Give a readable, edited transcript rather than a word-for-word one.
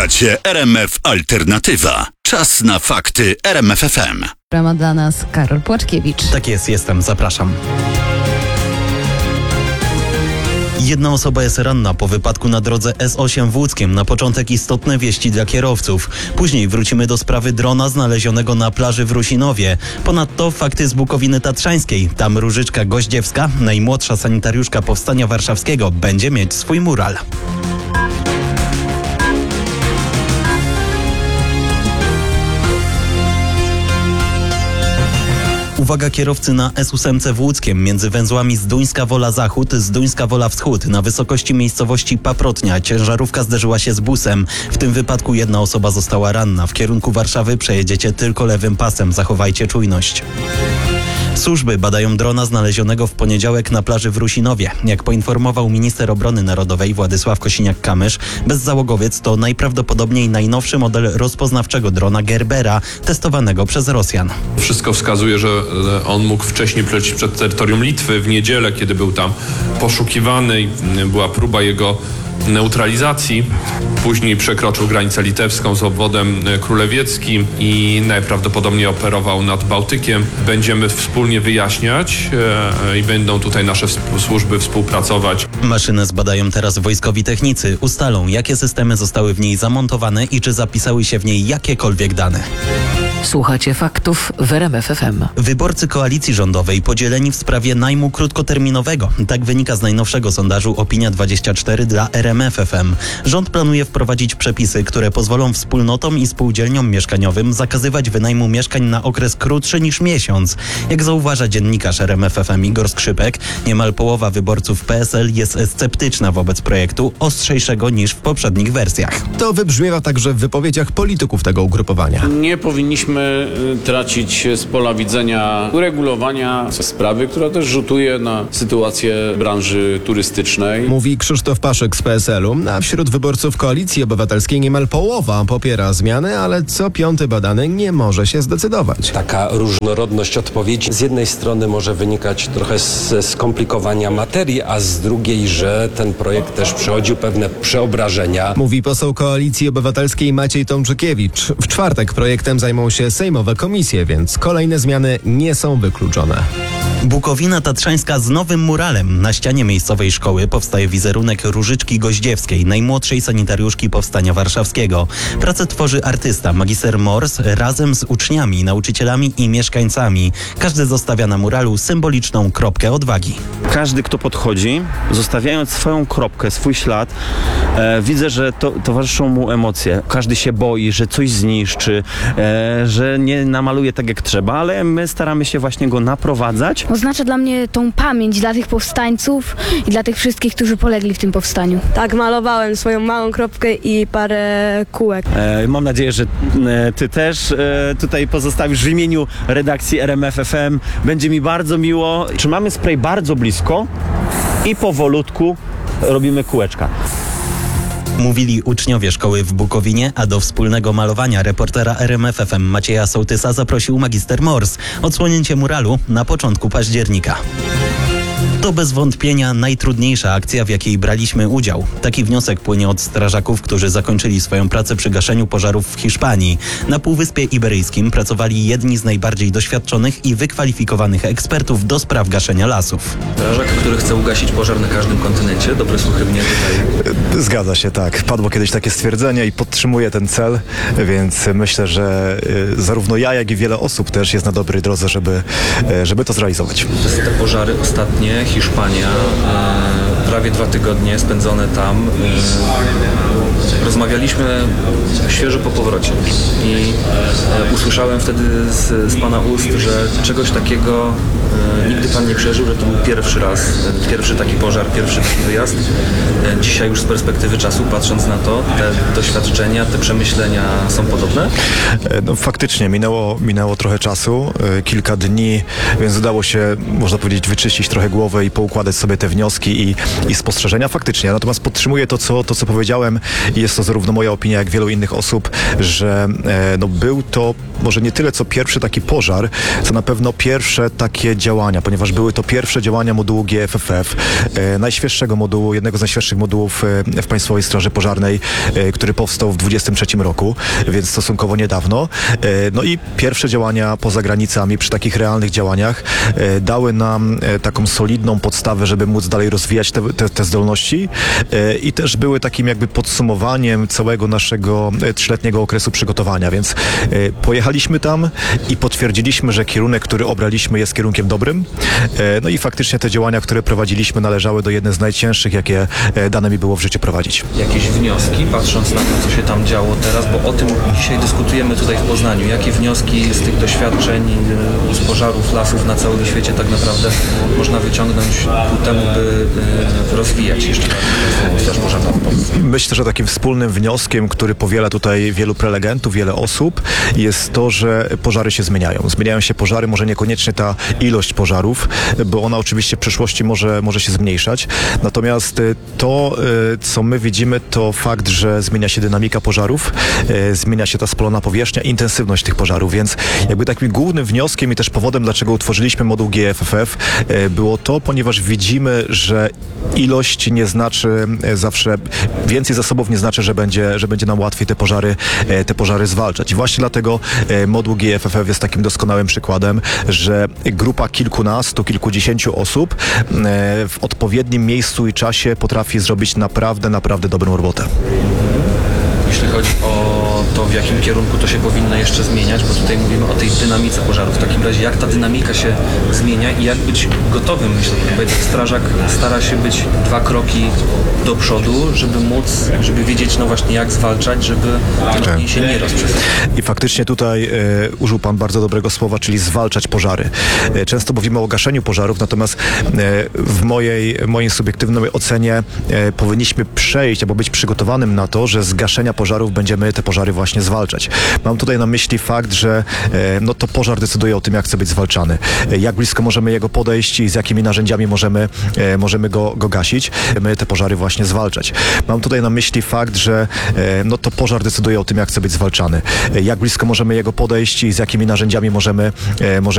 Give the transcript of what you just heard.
Słuchacie RMF Alternatywa. Czas na fakty RMF FM. Ma dla nas Karol Płaczkiewicz. Tak jest, jestem, zapraszam. Jedna osoba jest ranna po wypadku na drodze S8 w Łódzkiem. Na początek istotne wieści dla kierowców. Później wrócimy do sprawy drona znalezionego na plaży w Rusinowie. Ponadto fakty z Bukowiny Tatrzańskiej. Tam Różyczka Goździewska, najmłodsza sanitariuszka Powstania Warszawskiego, będzie mieć swój mural. Uwaga kierowcy na S8 w Łódzkiem między węzłami Zduńska Wola Zachód, Zduńska Wola Wschód na wysokości miejscowości Paprotnia. Ciężarówka zderzyła się z busem. W tym wypadku jedna osoba została ranna. W kierunku Warszawy przejedziecie tylko lewym pasem. Zachowajcie czujność. Służby badają drona znalezionego w poniedziałek na plaży w Rusinowie. Jak poinformował minister obrony narodowej Władysław Kosiniak-Kamysz, bezzałogowiec to najprawdopodobniej najnowszy model rozpoznawczego drona Gerbera testowanego przez Rosjan. Wszystko wskazuje, że on mógł wcześniej polecieć przed terytorium Litwy w niedzielę, kiedy był tam poszukiwany i była próba jego neutralizacji. Później przekroczył granicę litewską z obwodem królewieckim i najprawdopodobniej operował nad Bałtykiem. Będziemy wspólnie wyjaśniać i będą tutaj nasze służby współpracować. Maszynę zbadają teraz wojskowi technicy. Ustalą, jakie systemy zostały w niej zamontowane i czy zapisały się w niej jakiekolwiek dane. Słuchacie faktów w RMF FM. Wyborcy koalicji rządowej podzieleni w sprawie najmu krótkoterminowego. Tak wynika z najnowszego sondażu Opinia24 dla RMF FM. Rząd planuje wprowadzić przepisy, które pozwolą wspólnotom i spółdzielniom mieszkaniowym zakazywać wynajmu mieszkań na okres krótszy niż miesiąc. Jak zauważa dziennikarz RMF FM Igor Skrzypek, niemal połowa wyborców PSL jest sceptyczna wobec projektu, ostrzejszego niż w poprzednich wersjach. To wybrzmiewa także w wypowiedziach polityków tego ugrupowania. Nie powinniśmy tracić z pola widzenia uregulowania sprawy, która też rzutuje na sytuację branży turystycznej. Mówi Krzysztof Paszyk z PSL-u, a wśród wyborców Koalicji Obywatelskiej niemal połowa popiera zmiany, ale co piąty badany nie może się zdecydować. Taka różnorodność odpowiedzi z jednej strony może wynikać trochę ze skomplikowania materii, a z drugiej, że ten projekt też przechodził pewne przeobrażenia. Mówi poseł Koalicji Obywatelskiej Maciej Tomczykiewicz. W czwartek projektem zajmą się sejmowe komisje, więc kolejne zmiany nie są wykluczone. Bukowina Tatrzańska z nowym muralem. Na ścianie miejscowej szkoły powstaje wizerunek Różyczki Goździewskiej, najmłodszej sanitariuszki Powstania Warszawskiego. Pracę tworzy artysta, magister Mors, razem z uczniami, nauczycielami i mieszkańcami. Każdy zostawia na muralu symboliczną kropkę odwagi. Każdy, kto podchodzi, zostawiając swoją kropkę, swój ślad, widzę, że towarzyszą mu emocje. Każdy się boi, że coś zniszczy, że nie namaluje tak jak trzeba, ale my staramy się właśnie go naprowadzać. Oznacza dla mnie tą pamięć dla tych powstańców i dla tych wszystkich, którzy polegli w tym powstaniu. Tak, malowałem swoją małą kropkę i parę kółek. Mam nadzieję, że ty też tutaj pozostawisz w imieniu redakcji RMF FM. Będzie mi bardzo miło. Trzymamy spray bardzo blisko i powolutku robimy kółeczka. Mówili uczniowie szkoły w Bukowinie, a do wspólnego malowania reportera RMF FM Macieja Sołtysa zaprosił magister Mors. Odsłonięcie muralu na początku października. To bez wątpienia najtrudniejsza akcja, w jakiej braliśmy udział. Taki wniosek płynie od strażaków, którzy zakończyli swoją pracę przy gaszeniu pożarów w Hiszpanii. Na Półwyspie Iberyjskim pracowali jedni z najbardziej doświadczonych i wykwalifikowanych ekspertów do spraw gaszenia lasów. Strażak, który chce ugasić pożar na każdym kontynencie, dobre słuchy mnie tutaj. Zgadza się, tak. Padło kiedyś takie stwierdzenie i podtrzymuję ten cel, więc myślę, że zarówno ja, jak i wiele osób też jest na dobrej drodze, żeby to zrealizować. Te pożary ostatnie, Hiszpania, prawie 2 tygodnie spędzone tam. Rozmawialiśmy świeżo po powrocie i usłyszałem wtedy z pana ust, że czegoś takiego nigdy pan nie przeżył, że to był pierwszy raz, pierwszy taki pożar, pierwszy taki wyjazd. Dzisiaj już z perspektywy czasu, patrząc na to, te doświadczenia, te przemyślenia są podobne? No, faktycznie minęło trochę czasu, kilka dni, więc udało się, można powiedzieć, wyczyścić trochę głowę i poukładać sobie te wnioski i spostrzeżenia. Faktycznie, natomiast podtrzymuję to, co powiedziałem. jest to zarówno moja opinia, jak wielu innych osób, że był to może nie tyle co pierwszy taki pożar, co na pewno pierwsze takie działania, ponieważ były to pierwsze działania modułu GFFF, najświeższego modułu, jednego z najświeższych modułów w Państwowej Straży Pożarnej, który powstał w 23 roku, więc stosunkowo niedawno. No i pierwsze działania poza granicami, przy takich realnych działaniach dały nam taką solidną podstawę, żeby móc dalej rozwijać te zdolności i też były takim jakby podsumowaniem całego naszego 3-letniego okresu przygotowania, więc pojechaliśmy tam i potwierdziliśmy, że kierunek, który obraliśmy, jest kierunkiem dobrym. No i faktycznie te działania, które prowadziliśmy, należały do jednych z najcięższych, jakie dane mi było w życiu prowadzić. Jakieś wnioski, patrząc na to, co się tam działo teraz, bo o tym dzisiaj dyskutujemy tutaj w Poznaniu. Jakie wnioski z tych doświadczeń, z pożarów lasów na całym świecie tak naprawdę można wyciągnąć ku temu, by rozwijać jeszcze Straż Pożarną w Polsce? Myślę, że takim wspólnym wnioskiem, który powiela tutaj wielu prelegentów, wiele osób, jest to, że pożary się zmieniają. Zmieniają się pożary, może niekoniecznie ta ilość pożarów, bo ona oczywiście w przyszłości może się zmniejszać. Natomiast to, co my widzimy, to fakt, że zmienia się dynamika pożarów, zmienia się ta spalona powierzchnia, intensywność tych pożarów, więc jakby takim głównym wnioskiem i też powodem, dlaczego utworzyliśmy moduł GFFF, było to, ponieważ widzimy, że ilość nie znaczy zawsze, więcej zasobów nie znaczy, że będzie nam łatwiej te pożary zwalczać. I właśnie dlatego moduł GFFF jest takim doskonałym przykładem, że grupa kilkunastu, kilkudziesięciu osób w odpowiednim miejscu i czasie potrafi zrobić naprawdę dobrą robotę. Jeśli chodzi o to, w jakim kierunku to się powinno jeszcze zmieniać, bo tutaj mówimy o tej dynamice pożarów. W takim razie, jak ta dynamika się zmienia i jak być gotowym, myślę, że strażak stara się być 2 kroki do przodu, żeby wiedzieć, no właśnie, jak zwalczać, żeby ten ogień się nie rozprzestrzenił. I faktycznie tutaj użył Pan bardzo dobrego słowa, czyli zwalczać pożary. Często mówimy o gaszeniu pożarów, natomiast w mojej subiektywnej ocenie powinniśmy przejść albo być przygotowanym na to, że z gaszenia pożarów będziemy te pożary właśnie zwalczać. Mam tutaj na myśli fakt, że to pożar decyduje o tym, jak chce być zwalczany. Jak blisko możemy jego podejść i z jakimi narzędziami możemy go gasić. My te pożary właśnie zwalczać. Mam tutaj na myśli fakt, że to pożar decyduje o tym, jak chce być zwalczany. Jak blisko możemy jego podejść i z jakimi narzędziami możemy